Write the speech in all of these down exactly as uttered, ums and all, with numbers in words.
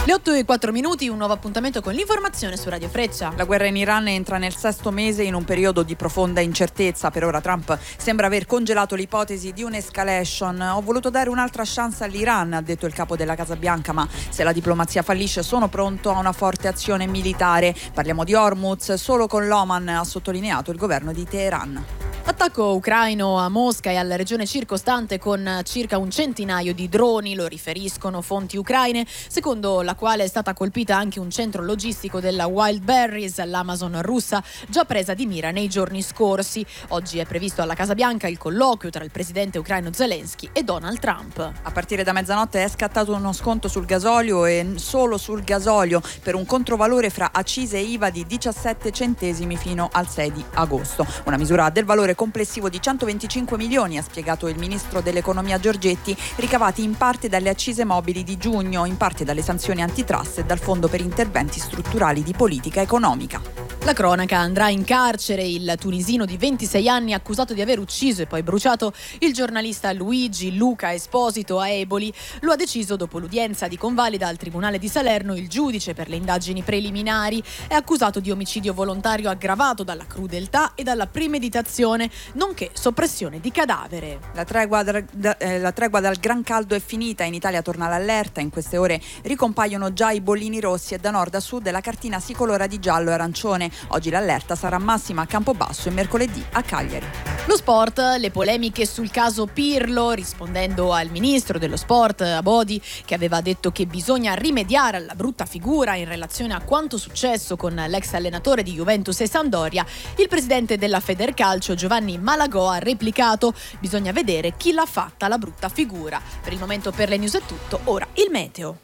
Le otto e quattro minuti, un nuovo appuntamento con l'informazione su Radio Freccia. La guerra in Iran entra nel sesto mese in un periodo di profonda incertezza. Per ora Trump sembra aver congelato l'ipotesi di un'escalation. Ho voluto dare un'altra chance all'Iran, ha detto il capo della Casa Bianca, ma se la diplomazia fallisce sono pronto a una forte azione militare. Parliamo di Hormuz, solo con l'Oman, ha sottolineato il governo di Teheran. Attacco ucraino a Mosca e alla regione circostante con circa un centinaio di droni, lo riferiscono fonti ucraine, secondo la quale è stata colpita anche un centro logistico della Wildberries, l'Amazon russa, già presa di mira nei giorni scorsi. Oggi è previsto alla Casa Bianca il colloquio tra il presidente ucraino Zelensky e Donald Trump. A partire da mezzanotte è scattato uno sconto sul gasolio e solo sul gasolio per un controvalore fra accise e I V A di diciassette centesimi fino al sei di agosto. Una misura del valore complessivo di centoventicinque milioni, ha spiegato il ministro dell'economia Giorgetti, ricavati in parte dalle accise mobili di giugno, in parte dalle sanzioni antitrust e dal fondo per interventi strutturali di politica economica. La cronaca: andrà in carcere il tunisino di ventisei anni accusato di aver ucciso e poi bruciato il giornalista Luigi Luca Esposito a Eboli. Lo ha deciso dopo l'udienza di convalida al Tribunale di Salerno il giudice per le indagini preliminari. È accusato di omicidio volontario aggravato dalla crudeltà e dalla premeditazione, nonché soppressione di cadavere. La tregua, da, da, eh, la tregua dal gran caldo è finita, in Italia torna l'allerta, in queste ore ricompaiono già i bollini rossi e da nord a sud la cartina si colora di giallo e arancione. Oggi l'allerta sarà massima a Campobasso e mercoledì a Cagliari. Lo sport, le polemiche sul caso Pirlo, rispondendo al ministro dello sport Abodi, che aveva detto che bisogna rimediare alla brutta figura in relazione a quanto successo con l'ex allenatore di Juventus e Sampdoria, il presidente della Federcalcio Giovanni Malagò ha replicato: bisogna vedere chi l'ha fatta la brutta figura. Per il momento per le news è tutto, ora il meteo.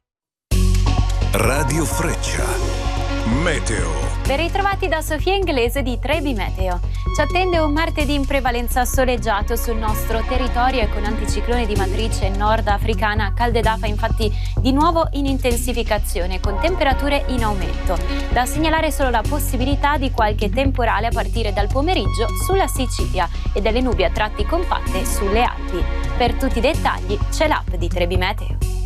Radio Freccia. Meteo. Ben ritrovati da Sofia Inglese di Trebi Meteo. Ci attende un martedì in prevalenza soleggiato sul nostro territorio e con anticiclone di matrice nordafricana Caldedafa infatti di nuovo in intensificazione con temperature in aumento. Da segnalare solo la possibilità di qualche temporale a partire dal pomeriggio sulla Sicilia e delle nubi a tratti compatte sulle Alpi. Per tutti i dettagli c'è l'app di Trebi Meteo.